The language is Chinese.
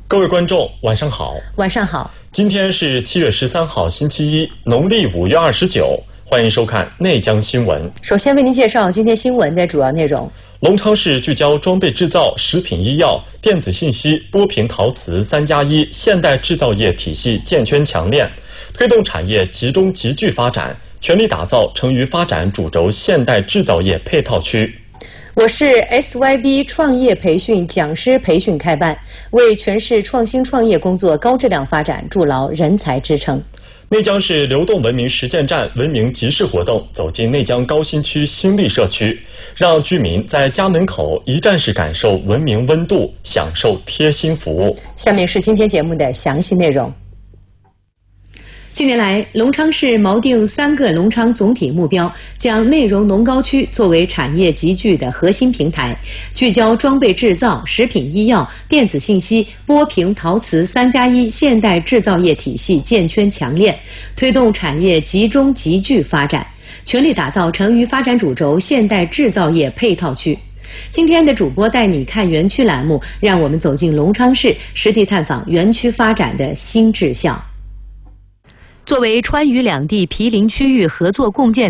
各位观众，晚上好。 晚上好。 今天是7月13号，星期一，农历5月29。欢迎收看内江新闻。 首先为您介绍今天新闻的主要内容。 隆昌市聚焦装备制造、食品医药、电子信息、波平陶瓷3+1现代制造业体系建圈强链，推动产业集中集聚发展，全力打造成渝发展主轴现代制造业配套区。 我市 SYB 创业培训讲师培训开办，为全市创新创业工作高质量发展筑牢人才支撑。 内江市流动文明实践站文明集市活动走进内江高新区新立社区，让居民在家门口一站式感受文明温度，享受贴心服务。 下面是今天节目的详细内容。近年来，隆昌市锚定3个隆昌总体目标，将内容农高区作为产业集聚的核心平台，聚焦装备制造、食品医药、电子信息、波平陶瓷3+1现代制造业体系建圈强链，推动产业集中集聚发展，全力打造成渝发展主轴现代制造业配套区。今天的主播带你看园区栏目，让我们走进隆昌市，实地探访园区发展的新志向。作为川渝两地毗邻区域合作共建